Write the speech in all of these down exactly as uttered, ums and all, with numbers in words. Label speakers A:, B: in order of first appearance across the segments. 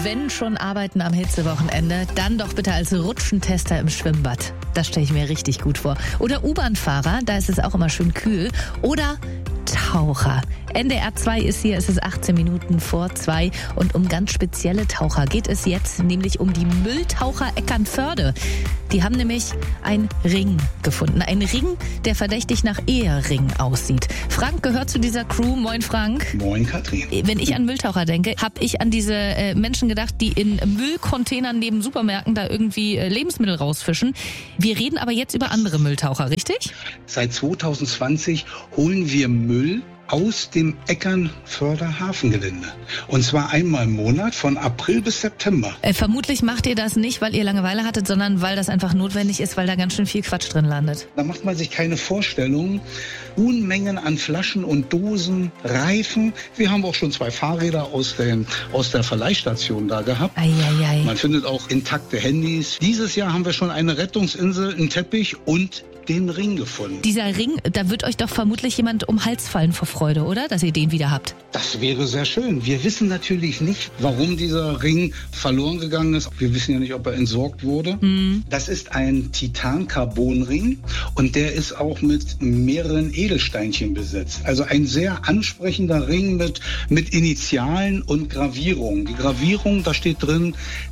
A: wenn schon arbeiten am Hitzewochenende, dann doch bitte als Rutschentester im Schwimmbad. Das stelle ich mir richtig gut vor. Oder U-Bahn-Fahrer, da ist es auch immer schön kühl. Oder Taucher. N D R zwei ist hier, es ist achtzehn Minuten vor zwei und um ganz spezielle Taucher geht es jetzt, nämlich um die Mülltaucher Eckernförde. Die haben nämlich einen Ring gefunden. Ein Ring, der verdächtig nach Ehering aussieht. Frank gehört zu dieser Crew. Moin Frank.
B: Moin Katrin.
A: Wenn ich an Mülltaucher denke, habe ich an diese äh, Menschen gedacht, die in Müllcontainern neben Supermärkten da irgendwie äh, Lebensmittel rausfischen. Wir reden aber jetzt über andere Mülltaucher, richtig?
B: Seit zwanzig zwanzig holen wir Müll aus dem Eckernförder Hafengelände. Und zwar einmal im Monat von April bis September.
A: Äh, vermutlich macht ihr das nicht, weil ihr Langeweile hattet, sondern weil das einfach notwendig ist, weil da ganz schön viel Quatsch drin landet.
B: Da macht man sich keine Vorstellung. Unmengen an Flaschen und Dosen, Reifen. Wir haben auch schon zwei Fahrräder aus, den, aus der Verleihstation da gehabt.
A: Ei, ei, ei.
B: Man findet auch intakte Handys. Dieses Jahr haben wir schon eine Rettungsinsel, einen Teppich und den Ring gefunden.
A: Dieser Ring, da wird euch doch vermutlich jemand um den Hals fallen vor Freude, oder? Dass ihr den wieder habt.
B: Das wäre sehr schön. Wir wissen natürlich nicht, warum dieser Ring verloren gegangen ist. Wir wissen ja nicht, ob er entsorgt wurde. Mhm. Das ist ein Titan-Carbon-Ring und der ist auch mit mehreren Edelsteinchen besetzt. Also ein sehr ansprechender Ring mit, mit Initialen und Gravierungen. Die Gravierung, da steht drin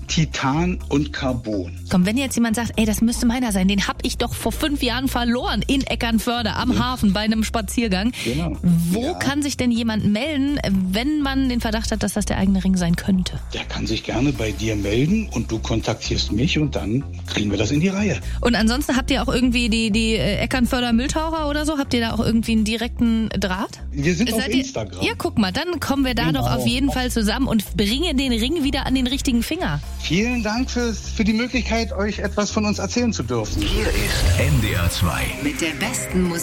B: Titan und Carbon.
A: Komm, wenn jetzt jemand sagt, ey, das müsste meiner sein, den hab ich doch vor fünf Jahren verloren in Eckernförde am ja. Hafen bei einem Spaziergang.
B: Genau.
A: Wo ja. kann sich denn jemand melden, wenn man den Verdacht hat, dass das der eigene Ring sein könnte?
B: Der kann sich gerne bei dir melden und du kontaktierst mich und dann kriegen wir das in die Reihe.
A: Und ansonsten habt ihr auch irgendwie die, die Eckernförder Mülltaucher oder so? Habt ihr da auch irgendwie einen direkten Draht?
B: Wir sind
A: Seid
B: auf
A: ihr,
B: Instagram.
A: Ja, guck mal, dann kommen wir da
B: genau.
A: doch auf jeden Fall zusammen und bringen den Ring wieder an den richtigen Finger.
B: Vielen Dank für, für die Möglichkeit, euch etwas von uns erzählen zu dürfen.
C: Hier ist N D R zwei
D: mit der besten Musik.